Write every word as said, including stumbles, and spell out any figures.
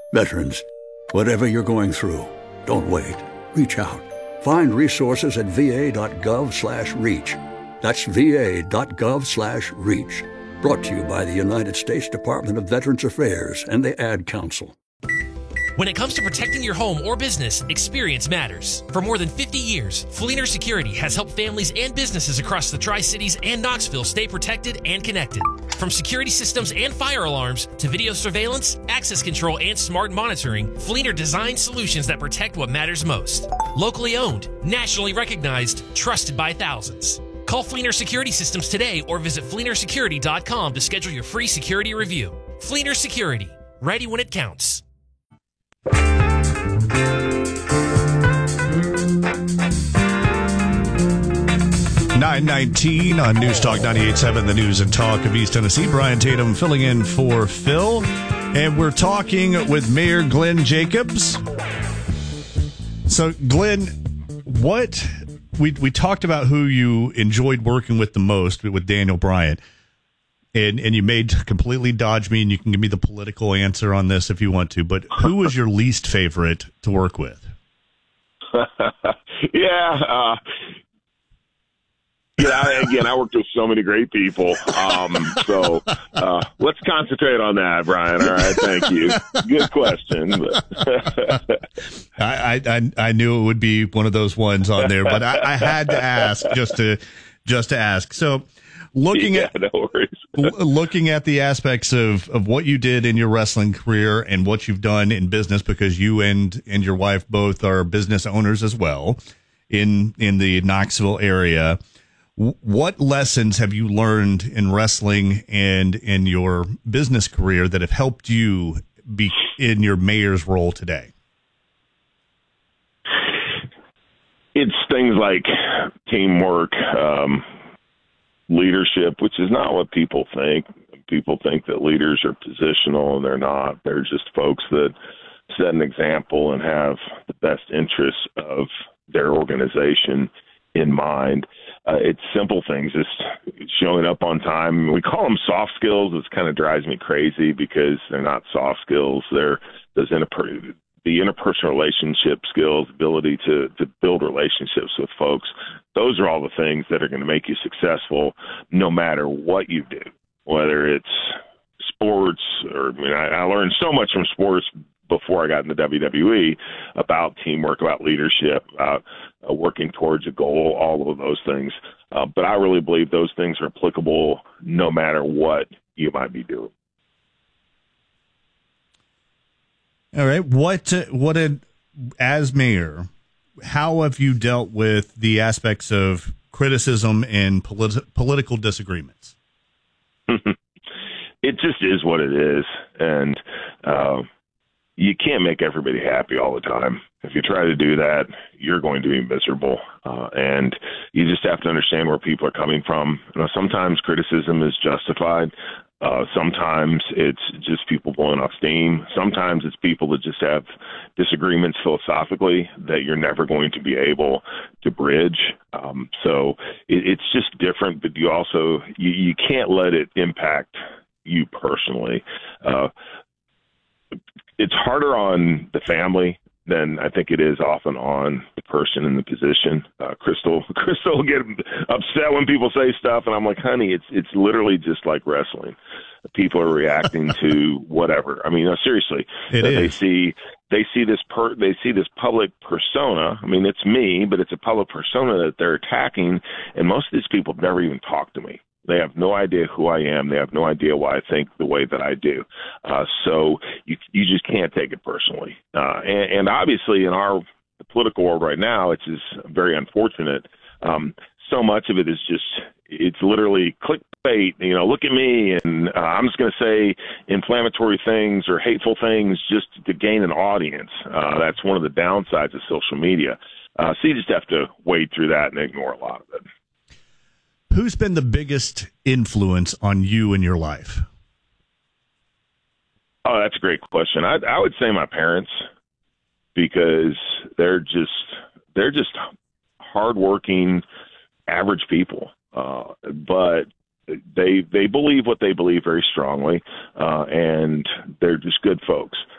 Veterans, whatever you're going through, don't wait. Reach out. Find resources at va.gov slash reach. That's va.gov slash reach. Brought to you by the United States Department of Veterans Affairs and the Ad Council. When it comes to protecting your home or business, experience matters. For more than fifty years, Fleener Security has helped families and businesses across the Tri-Cities and Knoxville stay protected and connected. From security systems and fire alarms to video surveillance, access control, and smart monitoring, Fleener designs solutions that protect what matters most. Locally owned, nationally recognized, trusted by thousands. Call Fleener Security Systems today or visit fleener security dot com to schedule your free security review. Fleener Security, ready when it counts. nine nineteen on News Talk ninety-eight point seven, the news and talk of East Tennessee. Brian Tatum filling in for Phil. And we're talking with Mayor Glenn Jacobs. So, Glenn, what we we talked about who you enjoyed working with the most with Daniel Bryant. And and you made completely dodge me, and you can give me the political answer on this if you want to. But who was your least favorite to work with? yeah. Uh, yeah. Again, I worked with so many great people. Um, so uh, let's concentrate on that, Brian. All right. Thank you. Good question. I, I I knew it would be one of those ones on there, but I, I had to ask just to just to ask. So. Looking yeah, at no worries. looking at the aspects of, of what you did in your wrestling career and what you've done in business, because you and, and your wife both are business owners as well in in the Knoxville area. What lessons have you learned in wrestling and in your business career that have helped you be in your mayor's role today? It's things like teamwork, um, leadership, which is not what people think. People think that leaders are positional, and they're not. They're just folks that set an example and have the best interests of their organization in mind. Uh, it's simple things, just showing up on time. We call them soft skills. It kind of drives me crazy because they're not soft skills. They're those interper- the interpersonal relationship skills, ability to, to build relationships with folks. Those are all the things that are going to make you successful no matter what you do, whether it's sports or, I mean, I, I learned so much from sports before I got in the W W E about teamwork, about leadership, about uh, working towards a goal, all of those things. Uh, but I really believe those things are applicable no matter what you might be doing. All right. What, uh, what, a, as mayor, how have you dealt with the aspects of criticism and politi- political disagreements? It just is what it is. And uh, you can't make everybody happy all the time. If you try to do that, you're going to be miserable. Uh, and you just have to understand where people are coming from. You know, sometimes criticism is justified. Uh, sometimes it's just people blowing off steam. Sometimes it's people that just have disagreements philosophically that you're never going to be able to bridge. Um, so it, it's just different, but you also, you, you can't let it impact you personally. Uh, it's harder on the family than I think it is often on the person in the position. Uh, Crystal, Crystal will get upset when people say stuff, and I'm like, honey, it's it's literally just like wrestling. People are reacting to whatever. I mean, no, seriously, it they is. see they see this per they see this public persona. I mean, it's me, but it's a public persona that they're attacking, and most of these people never even talk to me. They have no idea who I am. They have no idea why I think the way that I do. Uh, so you you just can't take it personally. Uh, and, and obviously, in our political world right now, it's just very unfortunate. Um, so much of it is just, it's literally clickbait. You know, look at me, and uh, I'm just going to say inflammatory things or hateful things just to gain an audience. Uh, that's one of the downsides of social media. Uh, so you just have to wade through that and ignore a lot of it. Who's been the biggest influence on you in your life? Oh, that's a great question. I, I would say my parents, because they're just they're just hardworking, average people, uh, but they they believe what they believe very strongly, uh, and they're just good folks.